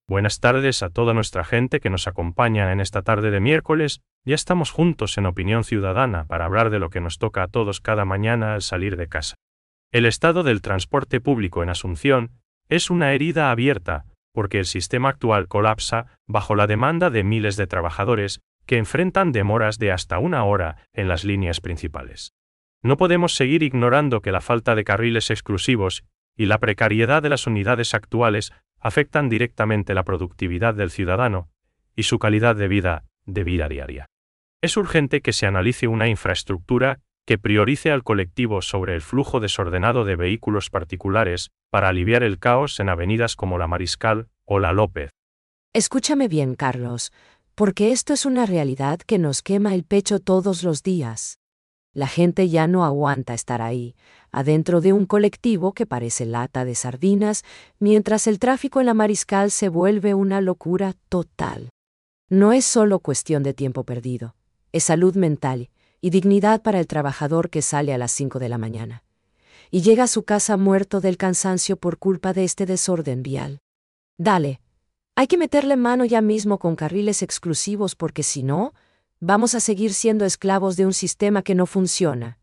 Buenas tardes a toda nuestra gente que nos acompaña en esta tarde de miércoles. Ya estamos juntos en Opinión Ciudadana para hablar de lo que nos toca a todos cada mañana al salir de casa. El estado del transporte público en Asunción es una herida abierta, porque el sistema actual colapsa bajo la demanda de miles de trabajadores que enfrentan demoras de hasta 1 hora en las líneas principales. No podemos seguir ignorando que la falta de carriles exclusivos y la precariedad de las unidades actuales afectan directamente la productividad del ciudadano y su calidad de vida diaria. Es urgente que se analice una infraestructura que priorice al colectivo sobre el flujo desordenado de vehículos particulares para aliviar el caos en avenidas como la Mariscal o la López. Escúchame bien, Carlos, porque esto es una realidad que nos quema el pecho todos los días. La gente ya no aguanta estar ahí, adentro de un colectivo que parece lata de sardinas, mientras el tráfico en la Mariscal se vuelve una locura total. No es solo cuestión de tiempo perdido, es salud mental y dignidad para el trabajador que sale a las 5 de la mañana y llega a su casa muerto del cansancio por culpa de este desorden vial. Dale, hay que meterle mano ya mismo con carriles exclusivos porque si no, vamos a seguir siendo esclavos de un sistema que no funciona.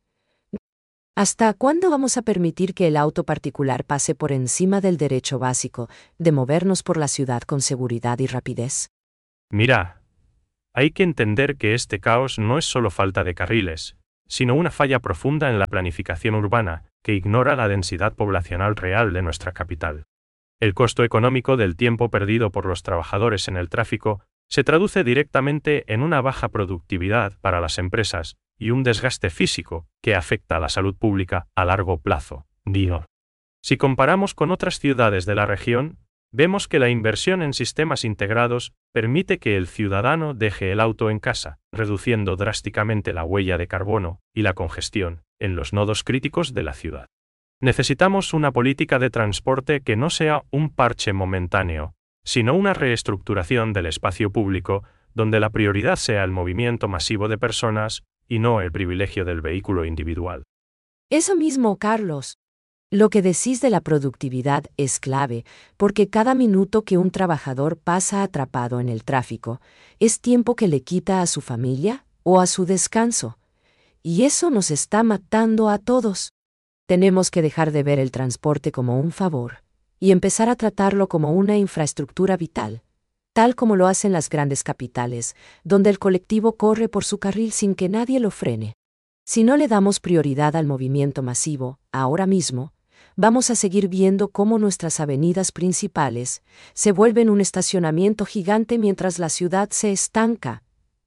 ¿Hasta cuándo vamos a permitir que el auto particular pase por encima del derecho básico de movernos por la ciudad con seguridad y rapidez? Mira, hay que entender que este caos no es solo falta de carriles, sino una falla profunda en la planificación urbana que ignora la densidad poblacional real de nuestra capital. El costo económico del tiempo perdido por los trabajadores en el tráfico se traduce directamente en una baja productividad para las empresas y un desgaste físico que afecta a la salud pública a largo plazo. Si comparamos con otras ciudades de la región, vemos que la inversión en sistemas integrados permite que el ciudadano deje el auto en casa, reduciendo drásticamente la huella de carbono y la congestión en los nodos críticos de la ciudad. Necesitamos una política de transporte que no sea un parche momentáneo, sino una reestructuración del espacio público donde la prioridad sea el movimiento masivo de personas y no el privilegio del vehículo individual. Eso mismo, Carlos. Lo que decís de la productividad es clave, porque cada minuto que un trabajador pasa atrapado en el tráfico es tiempo que le quita a su familia o a su descanso. Y eso nos está matando a todos. Tenemos que dejar de ver el transporte como un favor y empezar a tratarlo como una infraestructura vital, tal como lo hacen las grandes capitales, donde el colectivo corre por su carril sin que nadie lo frene. Si no le damos prioridad al movimiento masivo, ahora mismo, vamos a seguir viendo cómo nuestras avenidas principales se vuelven un estacionamiento gigante mientras la ciudad se estanca.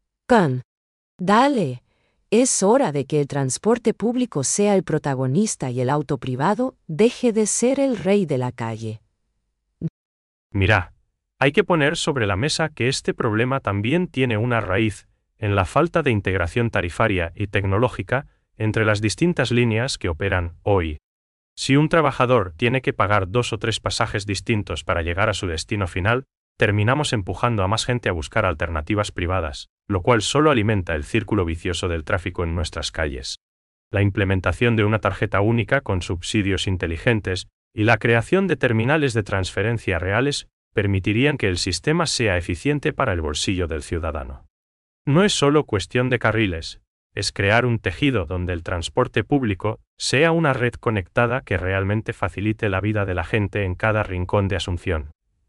Dale, es hora de que el transporte público sea el protagonista y el auto privado deje de ser el rey de la calle. Mira, hay que poner sobre la mesa que este problema también tiene una raíz en la falta de integración tarifaria y tecnológica entre las distintas líneas que operan hoy. Si un trabajador tiene que pagar 2 o 3 pasajes distintos para llegar a su destino final, terminamos empujando a más gente a buscar alternativas privadas, lo cual solo alimenta el círculo vicioso del tráfico en nuestras calles. La implementación de una tarjeta única con subsidios inteligentes y la creación de terminales de transferencia reales permitirían que el sistema sea eficiente para el bolsillo del ciudadano. No es solo cuestión de carriles, es crear un tejido donde el transporte público sea una red conectada que realmente facilite la vida de la gente en cada rincón de Asunción.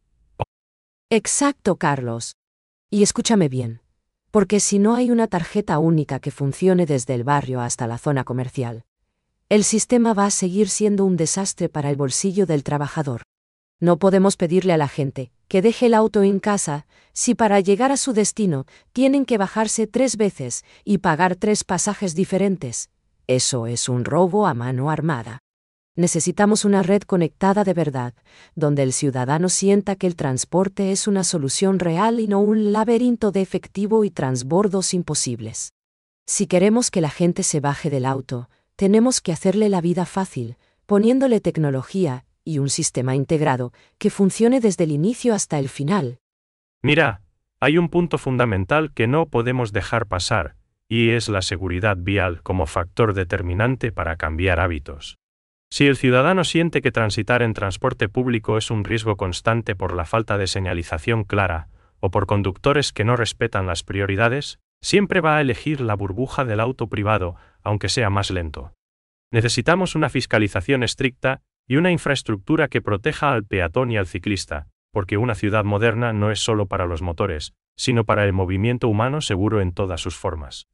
Exacto, Carlos. Y escúchame bien, porque si no hay una tarjeta única que funcione desde el barrio hasta la zona comercial, el sistema va a seguir siendo un desastre para el bolsillo del trabajador. No podemos pedirle a la gente que deje el auto en casa si para llegar a su destino tienen que bajarse 3 veces y pagar 3 pasajes diferentes. Eso es un robo a mano armada. Necesitamos una red conectada de verdad, donde el ciudadano sienta que el transporte es una solución real y no un laberinto de efectivo y transbordos imposibles. Si queremos que la gente se baje del auto, tenemos que hacerle la vida fácil, poniéndole tecnología y un sistema integrado que funcione desde el inicio hasta el final. Mira, hay un punto fundamental que no podemos dejar pasar, y es la seguridad vial como factor determinante para cambiar hábitos. Si el ciudadano siente que transitar en transporte público es un riesgo constante por la falta de señalización clara, o por conductores que no respetan las prioridades, siempre va a elegir la burbuja del auto privado, aunque sea más lento. Necesitamos una fiscalización estricta y una infraestructura que proteja al peatón y al ciclista, porque una ciudad moderna no es solo para los motores, sino para el movimiento humano seguro en todas sus formas.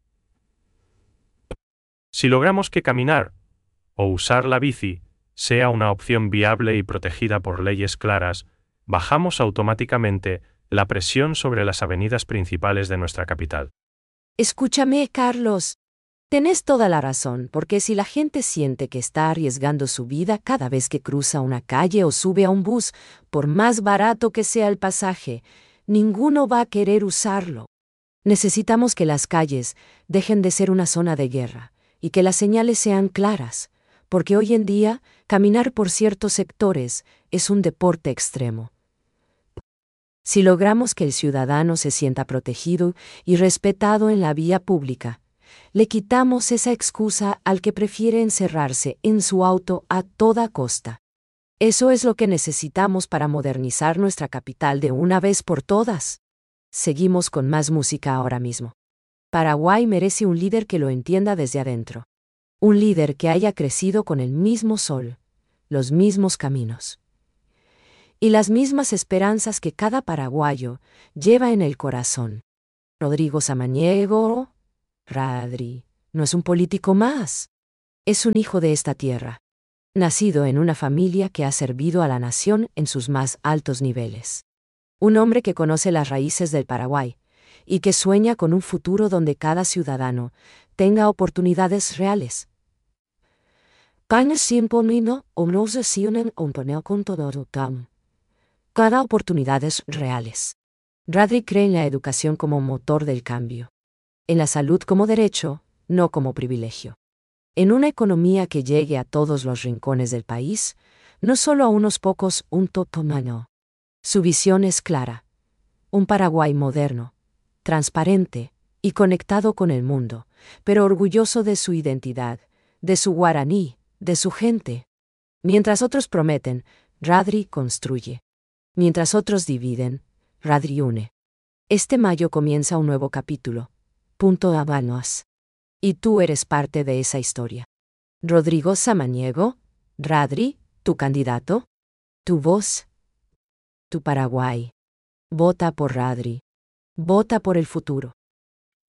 Si logramos que caminar o usar la bici sea una opción viable y protegida por leyes claras, bajamos automáticamente la presión sobre las avenidas principales de nuestra capital. Escúchame, Carlos. Tenés toda la razón, porque si la gente siente que está arriesgando su vida cada vez que cruza una calle o sube a un bus, por más barato que sea el pasaje, ninguno va a querer usarlo. Necesitamos que las calles dejen de ser una zona de guerra y que las señales sean claras, porque hoy en día caminar por ciertos sectores es un deporte extremo. Si logramos que el ciudadano se sienta protegido y respetado en la vía pública, le quitamos esa excusa al que prefiere encerrarse en su auto a toda costa. Eso es lo que necesitamos para modernizar nuestra capital de una vez por todas. Seguimos con más música ahora mismo. Paraguay merece un líder que lo entienda desde adentro. Un líder que haya crecido con el mismo sol, los mismos caminos y las mismas esperanzas que cada paraguayo lleva en el corazón. Rodrigo Samaniego, Radri, no es un político más. Es un hijo de esta tierra, nacido en una familia que ha servido a la nación en sus más altos niveles. Un hombre que conoce las raíces del Paraguay y que sueña con un futuro donde cada ciudadano tenga oportunidades reales. Cada oportunidades reales. Radri cree en la educación como motor del cambio. En la salud como derecho, no como privilegio. En una economía que llegue a todos los rincones del país, no solo a unos pocos, un totomano. Su visión es clara. Un Paraguay moderno, transparente y conectado con el mundo, pero orgulloso de su identidad, de su guaraní, de su gente. Mientras otros prometen, Radri construye. Mientras otros dividen, Radri une. Este mayo comienza un nuevo capítulo. Punto Habanos. Y tú eres parte de esa historia. Rodrigo Samaniego, Radri, tu candidato, tu voz, tu Paraguay. Vota por Radri. Vota por el futuro.